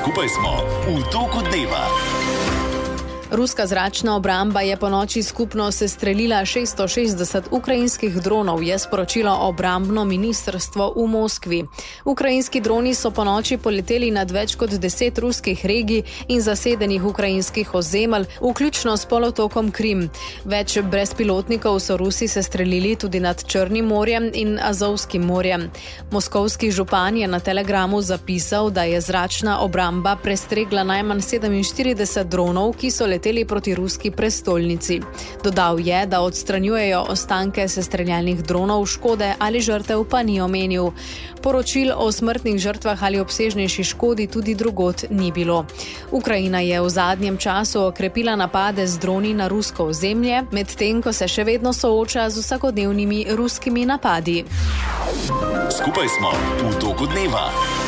Skupaj smo v toku dneva. Ruska zračna obramba je ponoči skupno sestrelila 660 ukrajinskih dronov, je sporočilo obrambno ministrstvo v Moskvi. Ukrajinski droni so ponoči poleteli nad več kot 10 ruskih regij in zasedenih ukrajinskih ozemelj, vključno s polotokom Krim. Več brezpilotnikov so Rusi sestrelili tudi nad Črnim morjem in Azovskim morjem. Moskovski župan je na Telegramu zapisal, da je zračna obramba prestregla najmanj 47 dronov, ki so leteli proti ruski prestolnici. Dodal je, da odstranjujejo ostanke sestreljalnih dronov, škode ali žrtev pa ni omenil. Poročil o smrtnih žrtvah ali obsežnejši škodi tudi drugod ni bilo. Ukrajina je v zadnjem času okrepila napade z droni na rusko ozemlje, medtem ko se še vedno sooča z vsakodnevnimi ruskimi napadi. Skupaj smo v toku dneva.